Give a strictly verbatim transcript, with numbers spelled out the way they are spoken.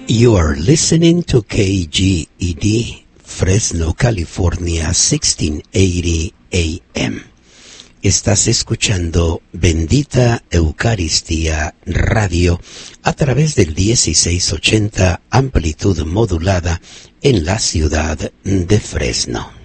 You are listening to K G E D, Fresno, California, sixteen eighty A M. Estás escuchando Bendita Eucaristía Radio a través del dieciséis ochenta amplitud modulada en la ciudad de Fresno.